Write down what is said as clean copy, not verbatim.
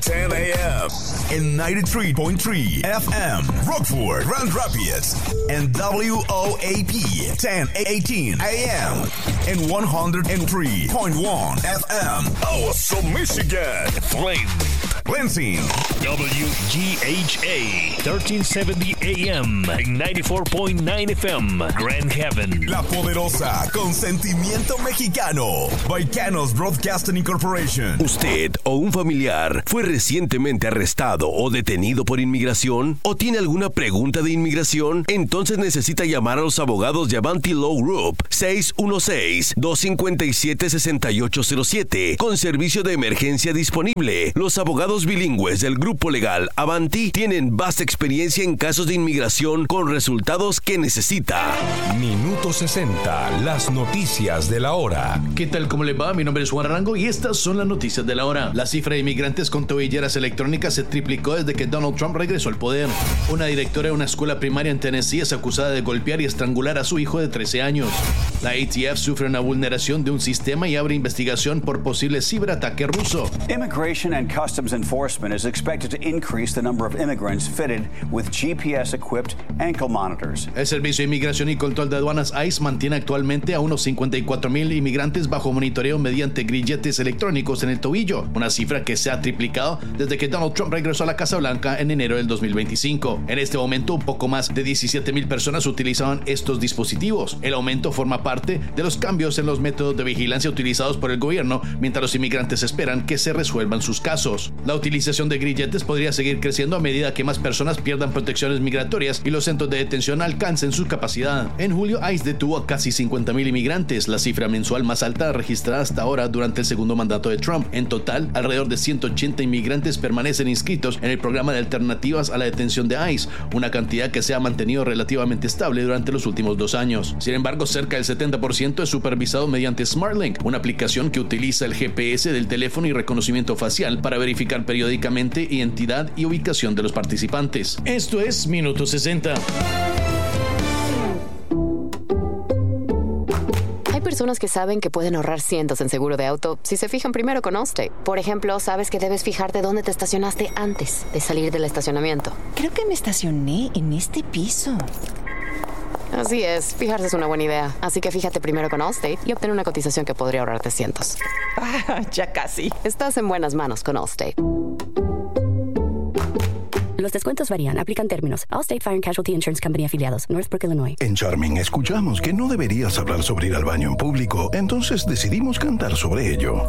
10 a.m. in 93.3 FM, Rockford, Grand Rapids, and WOAP 1018 a.m. in 103.1 FM, Awesome, Michigan, Flint, Lansing, WGHA 1370 AM and 94.9 FM, Grand Haven. La Poderosa, con sentimiento mexicano, Baicanos Broadcasting Incorporation. ¿Usted o un familiar fue recientemente arrestado o detenido por inmigración? ¿O tiene alguna pregunta de inmigración? Entonces necesita llamar a los abogados de Avanti Law Group 616-257-6807 con servicio de emergencia disponible. Los abogados bilingües del grupo legal Avanti tienen vasta experiencia en casos de inmigración con resultados que necesita. Minuto 60, las noticias de la hora. ¿Qué tal? ¿Cómo le va? Mi nombre es Juan Rango y estas son las noticias de la hora. La cifra de inmigrantes con tobilleras electrónicas se triplicó desde que Donald Trump regresó al poder. Una directora de una escuela primaria en Tennessee es acusada de golpear y estrangular a su hijo de 13 años. La ATF sufre una vulneración de un sistema y abre investigación por posible ciberataque ruso. Immigration and Customs Enforcement is expected to increase the number of immigrants fitted with GPS-equipped ankle monitors. El Servicio de Inmigración y Control de Aduanas ICE mantiene actualmente a unos 54,000 inmigrantes bajo monitoreo mediante grilletes electrónicos en el tobillo, una cifra que se ha triplicado desde que Donald Trump regresó a la Casa Blanca en enero del 2025. En este momento, un poco más de 17,000 personas utilizaban estos dispositivos. El aumento forma parte de los cambios en los métodos de vigilancia utilizados por el gobierno mientras los inmigrantes esperan que se resuelvan sus casos. La utilización de grilletes podría seguir creciendo a medida que más personas pierdan protecciones migratorias y los centros de detención alcancen su capacidad. En julio, ICE detuvo a casi 50,000 inmigrantes, la cifra mensual más alta registrada hasta ahora durante el segundo mandato de Trump. En total, alrededor de 180 inmigrantes permanecen inscritos en el programa de alternativas a la detención de ICE, una cantidad que se ha mantenido relativamente estable durante los últimos 2 años. Sin embargo, cerca del 70% es supervisado mediante SmartLink, una aplicación que utiliza el GPS del teléfono y reconocimiento facial para verificar periódicamente identidad y ubicación de los participantes. Esto es Minuto 60. Hay personas que saben que pueden ahorrar cientos en seguro de auto si se fijan primero con Allstate. Por ejemplo, sabes que debes fijarte dónde te estacionaste antes de salir del estacionamiento. Creo que me estacioné en este piso. Así es, fijarse es una buena idea. Así que fíjate primero con Allstate y obtén una cotización que podría ahorrarte cientos. Ya casi. Estás en buenas manos con Allstate. Los descuentos varían. Aplican términos. Allstate Fire and Casualty Insurance Company afiliados. Northbrook, Illinois. En Charming escuchamos que no deberías hablar sobre ir al baño en público, entonces decidimos cantar sobre ello.